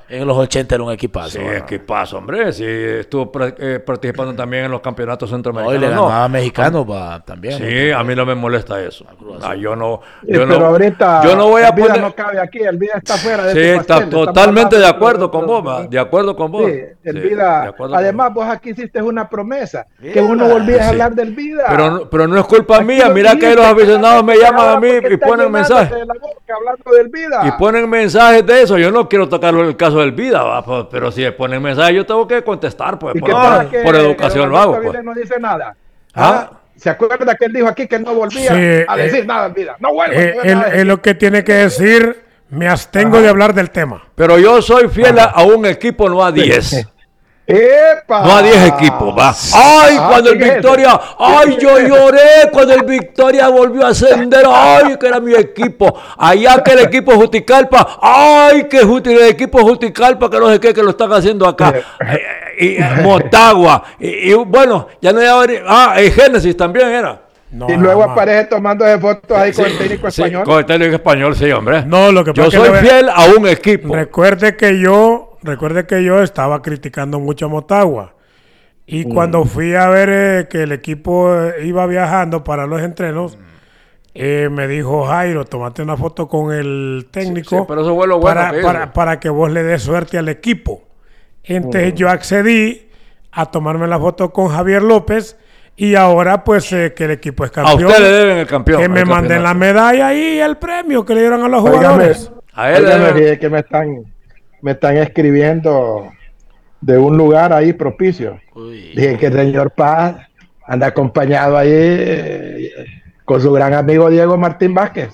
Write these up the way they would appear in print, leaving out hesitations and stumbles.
En los 80 era un equipazo. Sí, equipazo, hombre. Sí, estuvo participando también en los campeonatos centroamericanos. Hoy le ganaba a mexicanos también. Sí, a mí no me molesta eso. Yo no ahorita yo no voy a Vida poner... no cabe aquí, el Vida está fuera de Sí, este pastel. está totalmente de acuerdo con vos, ¿va? De acuerdo con vos. Sí, el Vida. Además, vos aquí hiciste una promesa, que uno volvía a hablar del Vida. Pero no es culpa mía. Mira que los aficionados me llaman a mí y ponen mensajes. Hablando del Vida. Y ponen mensajes de eso. Yo no quiero tocar el caso del Vida, ¿va? Pero si ponen mensajes, yo tengo que contestar, pues. Por educación lo hago. Pues. No dice nada. ¿Ah? ¿Se acuerda que él dijo aquí que no volvía a decir nada del Vida? No vuelvo. Es lo que tiene que decir. Me abstengo de hablar del tema. Pero yo soy fiel a un equipo, no a 10. ¡Epa! No a 10 equipos, va. ¡Ay, cuando el Victoria! ¡Ay, yo lloré cuando el Victoria volvió a ascender! ¡Ay, que era mi equipo! Allá que el equipo Juticalpa. ¡Ay, que el equipo Juticalpa, que no sé qué, que lo están haciendo acá! Y Motagua. Y bueno, ya no hay... el Génesis también era. No, y luego aparece tomando fotos ahí con el técnico español. Con el técnico español, sí, hombre. No, lo que pasa yo soy fiel a un equipo. Recuerde que yo estaba criticando mucho a Motagua. Y cuando fui a ver que el equipo iba viajando para los entrenos, me dijo Jairo, tomate una foto con el técnico pero eso fue lo bueno para que vos le des suerte al equipo. Entonces yo accedí a tomarme la foto con Javier López. Y ahora, pues, que el equipo es campeón. A usted le deben el campeón. Que me manden la medalla y el premio que le dieron a los jugadores. A él le que me están escribiendo de un lugar ahí propicio. Dije que el señor Paz anda acompañado ahí con su gran amigo Diego Martín Vázquez.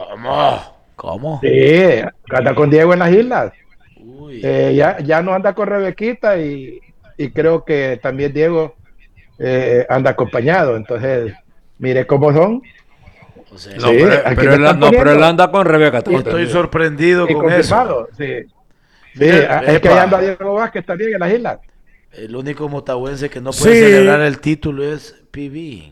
¿Cómo? Sí, anda con Diego en las islas. Ya no anda con Rebequita y creo que también Diego... anda acompañado, entonces mire cómo son. O sea, pero él anda con Rebeca. Estoy sorprendido con eso. Sí, es que ahí anda Diego Vázquez también en las islas. El único motahuense que no puede celebrar el título es PB.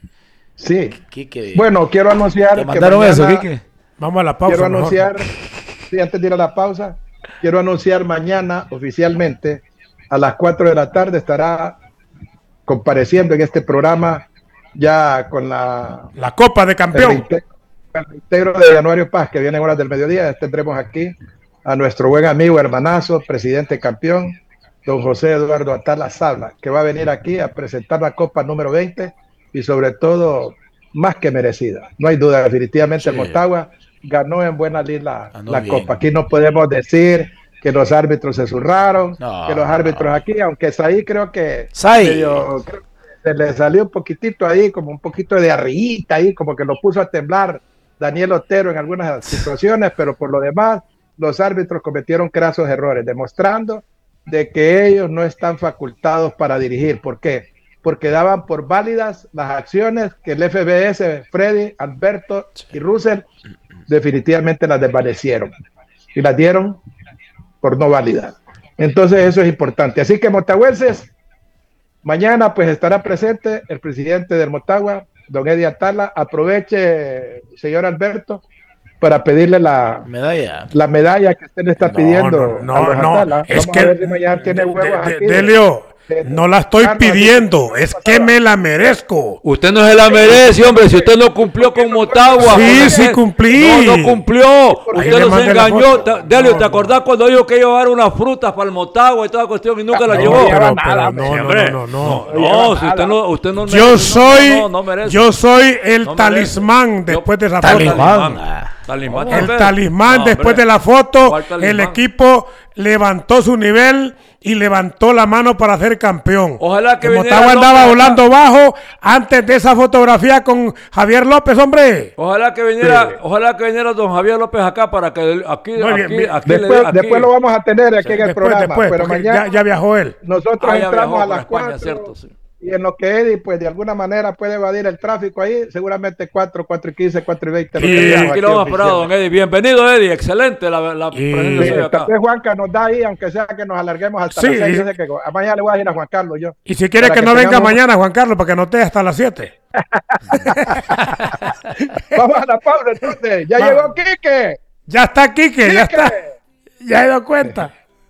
Sí. Quique, bueno, quiero anunciar ¿te mandaron eso, Quique? Vamos a la pausa. Quiero anunciar, antes de ir a la pausa, quiero anunciar mañana oficialmente a las 4 de la tarde estará compareciendo en este programa ya con la Copa de Campeón. El reintegro de Januario Paz, que viene en horas del mediodía. Tendremos aquí a nuestro buen amigo, hermanazo, presidente campeón, don José Eduardo Atala Sabla, que va a venir aquí a presentar la Copa número 20 y sobre todo, más que merecida. No hay duda, definitivamente el Motagua ganó en buena lid la Copa. Aquí no podemos decir que los árbitros se zurraron, que los árbitros aquí, aunque ahí creo que creo que se le salió un poquitito ahí, como un poquito de arribita ahí, como que lo puso a temblar Daniel Otero en algunas situaciones, pero por lo demás, los árbitros cometieron crasos errores, demostrando de que ellos no están facultados para dirigir. ¿Por qué? Porque daban por válidas las acciones que el FBS, Freddy, Alberto y Russell definitivamente las desvanecieron y las dieron por no válida. Entonces eso es importante. Así que motagüenses, mañana pues estará presente el presidente del Motagua, don Eddie Atala. Aproveche, señor Alberto, para pedirle la medalla que usted le está pidiendo a los Atala. Es Vamos a ver si mañana tiene huevos aquí. Delio, no la estoy pidiendo, es que me la merezco. Usted no se la merece, hombre, si usted no cumplió con Motagua. Sí cumplí. No cumplió. Usted no se engañó. Delio, ¿te acordás cuando dijo que iba a llevar unas frutas para el Motagua y toda cuestión y nunca la llevó? No, si usted no yo soy el talismán después de esa foto. El talismán después de la foto. El equipo levantó su nivel y levantó la mano para ser campeón. Ojalá que Motagua andaba volando bajo antes de esa fotografía con Javier López, hombre. Ojalá que viniera don Javier López acá para que aquí después lo vamos a tener aquí en el programa. Pero mañana ya viajó él. Nosotros entramos a las 4. Y en lo que Eddie, pues de alguna manera puede evadir el tráfico ahí, seguramente 4:15, 4:20. Y aquí lo hemos esperado, don Eddie. Bienvenido, Eddie. Excelente la presencia de acá. Juanca nos da ahí, aunque sea que nos alarguemos hasta las 6. Yo sé que mañana le voy a ir a Juan Carlos yo. Y si quiere que no venga mañana, Juan Carlos, para que no esté hasta las 7. Vamos a la pausa entonces. Ya llegó Quique. Ya está Quique, ya está. Ya he dado cuenta.